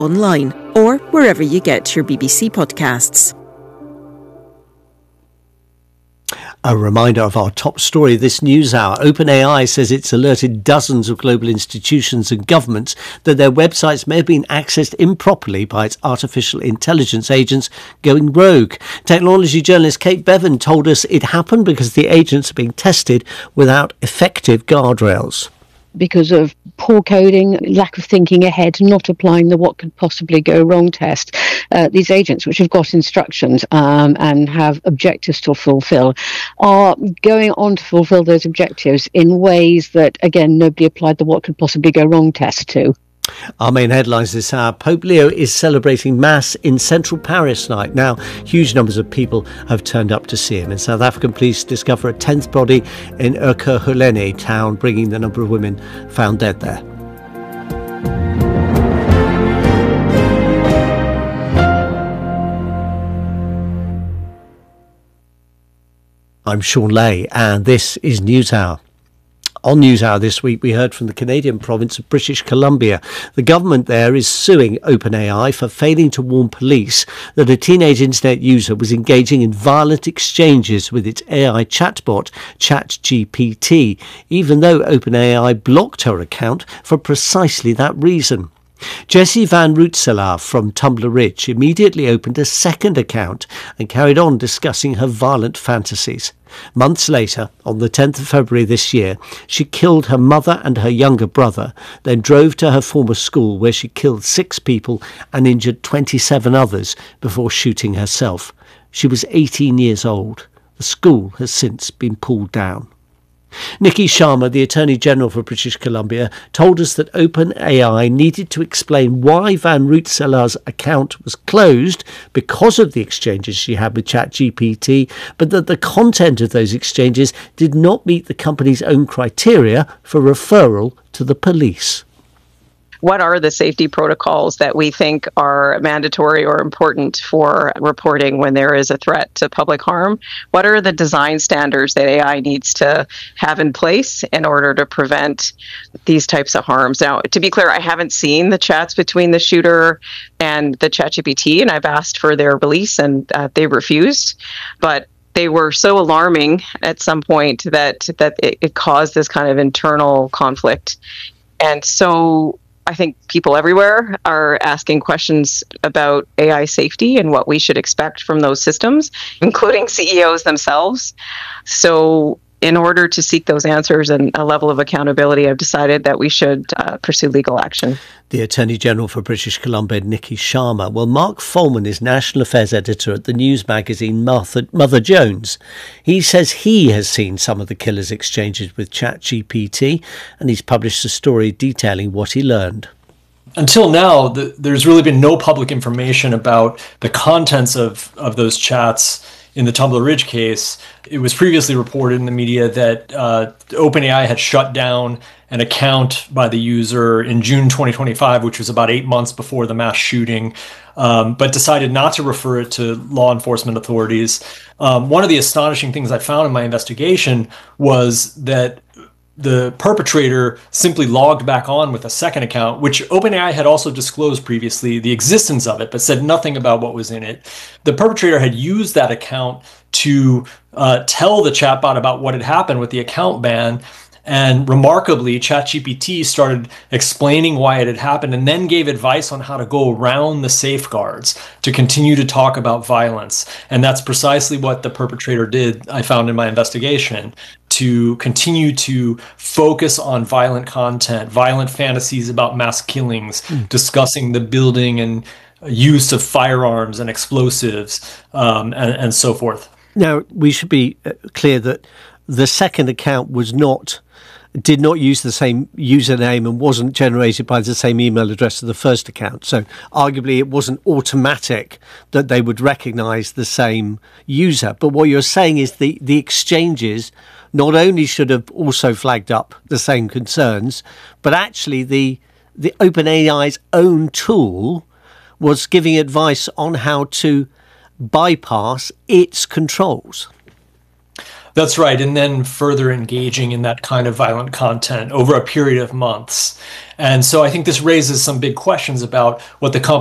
online or wherever you get your BBC podcasts. A reminder of our top story this news hour. OpenAI says it's alerted dozens of global institutions and governments that their websites may have been accessed improperly by its artificial intelligence agents going rogue. Technology journalist Kate Bevan told us it happened because the agents are being tested without effective guardrails. Because of poor coding, lack of thinking ahead, not applying the what could possibly go wrong test. These agents, which have got instructions and have objectives to fulfill, are going on to fulfill those objectives in ways that, again, nobody applied the what could possibly go wrong test to. Our main headlines this hour. Pope Leo is celebrating Mass in central Paris tonight. Now, huge numbers of people have turned up to see him. And South African police discover a 10th body in Ekurhuleni town, bringing the number of women found dead there. I'm Sean Lay, and this is NewsHour. On NewsHour this week, we heard from the Canadian province of British Columbia. The government there is suing OpenAI for failing to warn police that a teenage internet user was engaging in violent exchanges with its AI chatbot, ChatGPT, even though OpenAI blocked her account for precisely that reason. Jessie Van Rootselaar from Tumbler Ridge immediately opened a second account and carried on discussing her violent fantasies. Months later, on the 10th of February this year, she killed her mother and her younger brother, then drove to her former school where she killed 6 people and injured 27 others before shooting herself. She was 18 years old. The school has since been pulled down. Nikki Sharma, the Attorney General for British Columbia, told us that OpenAI needed to explain why Van Rootselaar's account was closed because of the exchanges she had with ChatGPT, but that the content of those exchanges did not meet the company's own criteria for referral to the police. What are the safety protocols that we think are mandatory or important for reporting when there is a threat to public harm? What are the design standards that AI needs to have in place in order to prevent these types of harms? Now, to be clear, I haven't seen the chats between the shooter and the ChatGPT, and I've asked for their release and they refused. But they were so alarming at some point that it caused this kind of internal conflict. And so I think people everywhere are asking questions about AI safety and what we should expect from those systems, including CEOs themselves. So in order to seek those answers and a level of accountability, I've decided that we should pursue legal action. The Attorney General for British Columbia, Nikki Sharma. Well, Mark Folman is National Affairs Editor at the news magazine Mother Jones. He says he has seen some of the killer's exchanges with ChatGPT, and he's published a story detailing what he learned. Until now, there's really been no public information about the contents of those chats. In the Tumbler Ridge case, it was previously reported in the media that OpenAI had shut down an account by the user in June 2025, which was about 8 months before the mass shooting, but decided not to refer it to law enforcement authorities. One of the astonishing things I found in my investigation was that the perpetrator simply logged back on with a second account, which OpenAI had also disclosed previously the existence of it, but said nothing about what was in it. The perpetrator had used that account to tell the chatbot about what had happened with the account ban. And remarkably, ChatGPT started explaining why it had happened and then gave advice on how to go around the safeguards to continue to talk about violence. And that's precisely what the perpetrator did, I found in my investigation, to continue to focus on violent content, violent fantasies about mass killings, discussing the building and use of firearms and explosives, and so forth. Now, we should be clear that the second account did not use the same username and wasn't generated by the same email address as the first account. So arguably it wasn't automatic that they would recognize the same user. But what you're saying is the exchanges not only should have also flagged up the same concerns, but actually the OpenAI's own tool was giving advice on how to bypass its controls. That's right. And then further engaging in that kind of violent content over a period of months. And so I think this raises some big questions about what the